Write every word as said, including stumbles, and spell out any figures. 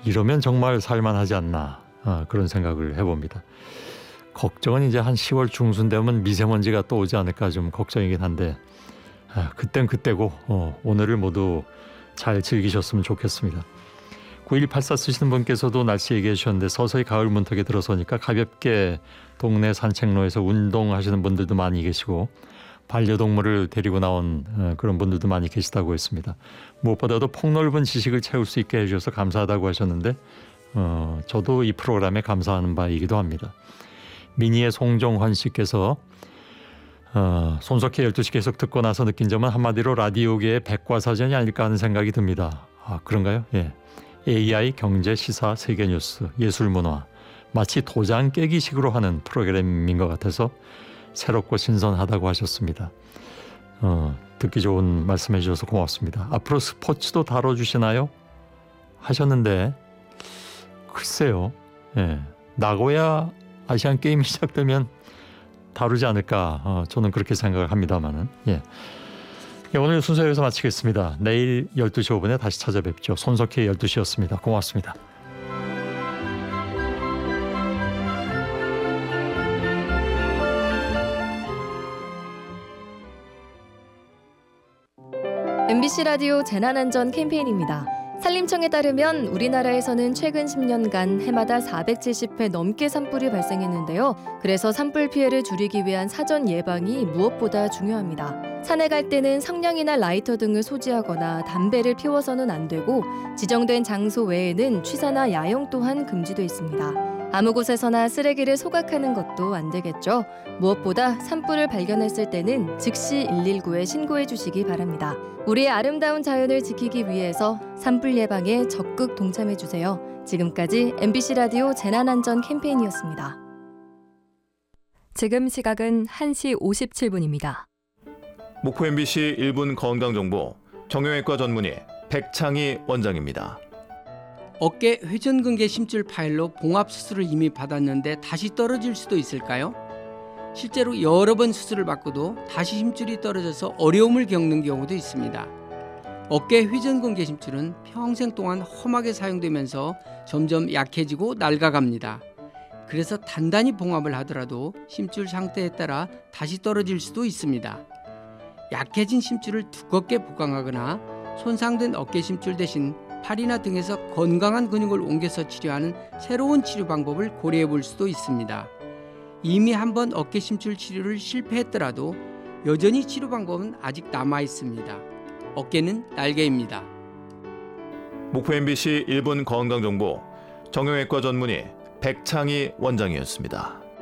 이러면 정말 살만하지 않나 아, 그런 생각을 해봅니다. 걱정은 이제 한 시월 중순 되면 미세먼지가 또 오지 않을까 좀 걱정이긴 한데 아, 그땐 그때고 어, 오늘을 모두 잘 즐기셨으면 좋겠습니다. 구일팔사 쓰시는 분께서도 날씨 얘기해 주셨는데 서서히 가을 문턱에 들어서니까 가볍게 동네 산책로에서 운동하시는 분들도 많이 계시고 반려동물을 데리고 나온 그런 분들도 많이 계시다고 했습니다. 무엇보다도 폭넓은 지식을 채울 수 있게 해주셔서 감사하다고 하셨는데 어, 저도 이 프로그램에 감사하는 바이기도 합니다. 미니의 송정환 씨께서 어, 손석희 열두 시 계속 듣고 나서 느낀 점은 한마디로 라디오계의 백과사전이 아닐까 하는 생각이 듭니다. 아, 그런가요? 예. 에이아이, 경제, 시사, 세계뉴스, 예술문화 마치 도장 깨기식으로 하는 프로그램인 것 같아서 새롭고 신선하다고 하셨습니다. 어, 듣기 좋은 말씀해 주셔서 고맙습니다. 앞으로 스포츠도 다뤄주시나요? 하셨는데 글쎄요. 예. 나고야 아시안 게임이 시작되면 다루지 않을까 어, 저는 그렇게 생각을 합니다만은 예. 예, 오늘 순서 여기서 마치겠습니다. 내일 열두 시 오 분에 다시 찾아뵙죠. 손석희의 열두 시였습니다. 고맙습니다. 엠비씨 라디오 재난안전 캠페인입니다. 산림청에 따르면 우리나라에서는 최근 십 년간 해마다 사백칠십 회 넘게 산불이 발생했는데요. 그래서 산불 피해를 줄이기 위한 사전 예방이 무엇보다 중요합니다. 산에 갈 때는 성냥이나 라이터 등을 소지하거나 담배를 피워서는 안 되고 지정된 장소 외에는 취사나 야영 또한 금지돼 있습니다. 아무 곳에서나 쓰레기를 소각하는 것도 안 되겠죠. 무엇보다 산불을 발견했을 때는 즉시 일일구에 신고해 주시기 바랍니다. 우리의 아름다운 자연을 지키기 위해서 산불 예방에 적극 동참해 주세요. 지금까지 엠비씨 라디오 재난안전 캠페인이었습니다. 지금 시각은 한 시 오십칠 분입니다. 목포 엠비씨 일 분 건강정보 정형외과 전문의 백창희 원장입니다. 어깨 회전근개 심줄 파열로 봉합 수술을 이미 받았는데 다시 떨어질 수도 있을까요? 실제로 여러 번 수술을 받고도 다시 힘줄이 떨어져서 어려움을 겪는 경우도 있습니다. 어깨 회전근개 심줄은 평생 동안 험하게 사용되면서 점점 약해지고 낡아갑니다. 그래서 단단히 봉합을 하더라도 심줄 상태에 따라 다시 떨어질 수도 있습니다. 약해진 심줄을 두껍게 보강하거나 손상된 어깨 심줄 대신 팔이나 등에서 건강한 근육을 옮겨서 치료하는 새로운 치료 방법을 고려해 볼 수도 있습니다. 이미 한번 어깨 심줄 치료를 실패했더라도 여전히 치료 방법은 아직 남아 있습니다. 어깨는 날개입니다. 목포 엠비씨 일 분 건강정보 정형외과 전문의 백창희 원장이었습니다.